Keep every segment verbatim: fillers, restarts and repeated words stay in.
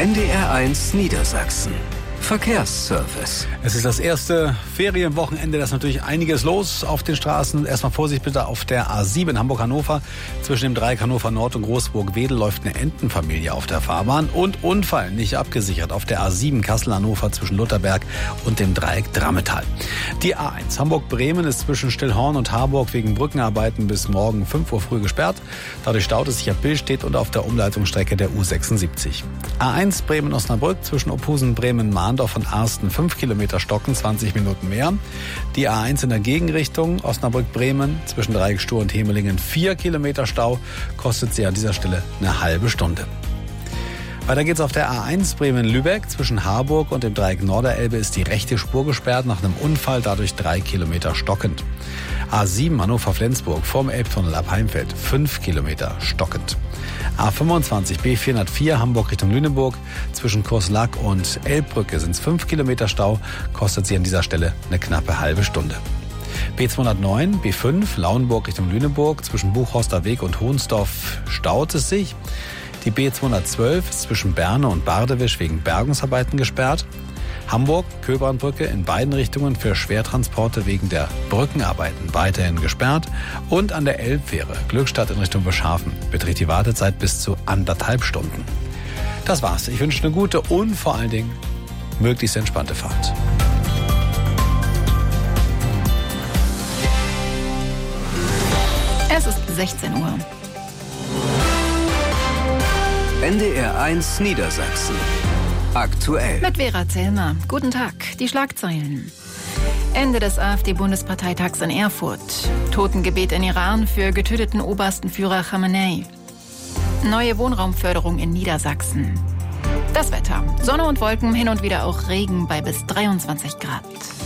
N D R eins Niedersachsen. Verkehrsservice. Es ist das erste Ferienwochenende, da ist natürlich einiges los auf den Straßen. Erstmal Vorsicht bitte auf der A sieben Hamburg-Hannover. Zwischen dem Dreieck Hannover Nord und Großburg-Wedel läuft eine Entenfamilie auf der Fahrbahn. Und Unfall nicht abgesichert auf der A sieben Kassel-Hannover zwischen Lutherberg und dem Dreieck Drammetal. Die A eins Hamburg-Bremen ist zwischen Stillhorn und Harburg wegen Brückenarbeiten bis morgen fünf Uhr früh gesperrt. Dadurch staut es sich ab Billstedt und auf der Umleitungsstrecke der U sechsundsiebzig. A eins Bremen-Osnabrück zwischen Ophusen-Bremen-Mahndorf von Arsten fünf Kilometer stocken, zwanzig Minuten mehr. Die A eins in der Gegenrichtung Osnabrück-Bremen zwischen Dreieck Stur und Hemelingen vier Kilometer Stau, kostet sie an dieser Stelle eine halbe Stunde. Weiter geht's auf der A eins Bremen-Lübeck. Zwischen Harburg und dem Dreieck Norderelbe ist die rechte Spur gesperrt nach einem Unfall, dadurch drei Kilometer stockend. A sieben Hannover-Flensburg vorm Elbtunnel ab Heimfeld fünf Kilometer stockend. A fünfundzwanzig B vierhundertvier Hamburg Richtung Lüneburg. Zwischen Kurslack und Elbbrücke sind es fünf Kilometer Stau, kostet sie an dieser Stelle eine knappe halbe Stunde. B zweihundertneun B fünf Lauenburg Richtung Lüneburg. Zwischen Buchhorster Weg und Hohnsdorf staut es sich. Die B zweihundertzwölf ist zwischen Berne und Bardewisch wegen Bergungsarbeiten gesperrt. Hamburg, Köbernbrücke in beiden Richtungen für Schwertransporte wegen der Brückenarbeiten weiterhin gesperrt. Und an der Elbfähre Glückstadt in Richtung Bischhafen beträgt die Wartezeit bis zu anderthalb Stunden. Das war's. Ich wünsche eine gute und vor allen Dingen möglichst entspannte Fahrt. Es ist sechzehn Uhr. N D R eins Niedersachsen. Aktuell. Mit Vera Zellmer. Guten Tag. Die Schlagzeilen. Ende des AfD-Bundesparteitags in Erfurt. Totengebet in Iran für getöteten Oberstenführer Khamenei. Neue Wohnraumförderung in Niedersachsen. Das Wetter. Sonne und Wolken, hin und wieder auch Regen bei bis dreiundzwanzig Grad.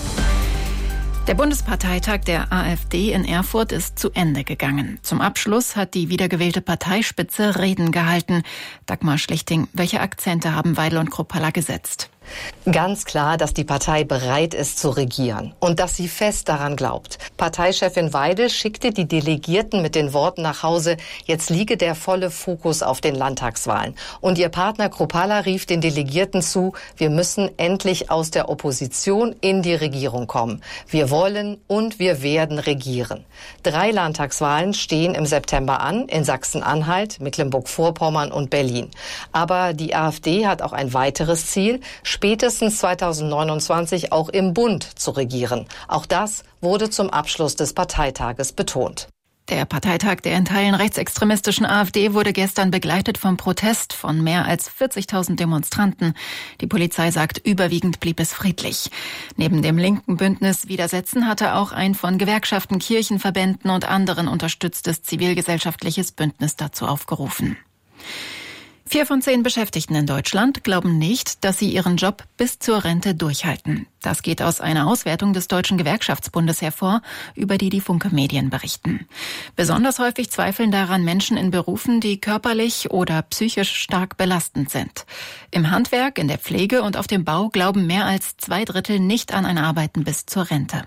Der Bundesparteitag der AfD in Erfurt ist zu Ende gegangen. Zum Abschluss hat die wiedergewählte Parteispitze Reden gehalten. Dagmar Schlichting, welche Akzente haben Weidel und Kruppalla gesetzt? Ganz klar, dass die Partei bereit ist zu regieren und dass sie fest daran glaubt. Parteichefin Weidel schickte die Delegierten mit den Worten nach Hause, jetzt liege der volle Fokus auf den Landtagswahlen. Und ihr Partner Kruppalla rief den Delegierten zu, wir müssen endlich aus der Opposition in die Regierung kommen. Wir wollen und wir werden regieren. Drei Landtagswahlen stehen im September an, in Sachsen-Anhalt, Mecklenburg-Vorpommern und Berlin. Aber die AfD hat auch ein weiteres Ziel, spätestens zweitausendneunundzwanzig auch im Bund zu regieren. Auch das wurde zum Abschluss des Parteitages betont. Der Parteitag der in Teilen rechtsextremistischen AfD wurde gestern begleitet vom Protest von mehr als vierzigtausend Demonstranten. Die Polizei sagt, überwiegend blieb es friedlich. Neben dem linken Bündnis Widersetzen hatte auch ein von Gewerkschaften, Kirchenverbänden und anderen unterstütztes zivilgesellschaftliches Bündnis dazu aufgerufen. Vier von zehn Beschäftigten in Deutschland glauben nicht, dass sie ihren Job bis zur Rente durchhalten. Das geht aus einer Auswertung des Deutschen Gewerkschaftsbundes hervor, über die die Funke Medien berichten. Besonders häufig zweifeln daran Menschen in Berufen, die körperlich oder psychisch stark belastend sind. Im Handwerk, in der Pflege und auf dem Bau glauben mehr als zwei Drittel nicht an ein Arbeiten bis zur Rente.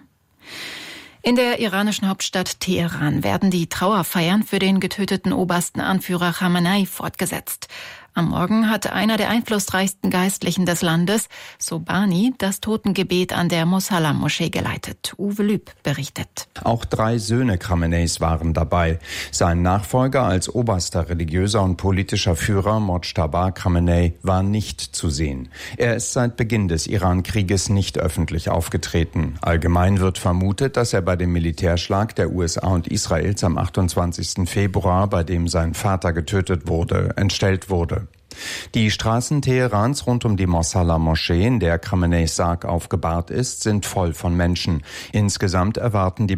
In der iranischen Hauptstadt Teheran werden die Trauerfeiern für den getöteten obersten Anführer Khamenei fortgesetzt. Am Morgen hat einer der einflussreichsten Geistlichen des Landes, Sobhani, das Totengebet an der Mosalla-Moschee geleitet. Uwe Lüb berichtet. Auch drei Söhne Khameneis waren dabei. Sein Nachfolger als oberster religiöser und politischer Führer, Mojtaba Khamenei, war nicht zu sehen. Er ist seit Beginn des Iran-Krieges nicht öffentlich aufgetreten. Allgemein wird vermutet, dass er bei dem Militärschlag der U S A und Israels am achtundzwanzigsten Februar, bei dem sein Vater getötet wurde, entstellt wurde. Die Straßen Teherans rund um die Mosalla-Moschee, in der Khameneis Sarg aufgebahrt ist, sind voll von Menschen. Insgesamt erwarten die